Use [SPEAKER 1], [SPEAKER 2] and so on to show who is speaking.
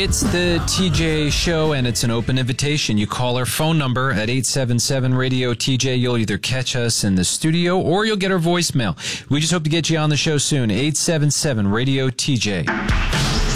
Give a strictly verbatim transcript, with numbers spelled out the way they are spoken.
[SPEAKER 1] It's the T J Show, and it's an open invitation. You call our phone number at eight seven seven radio T J. You'll either catch us in the studio or you'll get our voicemail. We just hope to get you on the show soon. eight seven seven radio T J.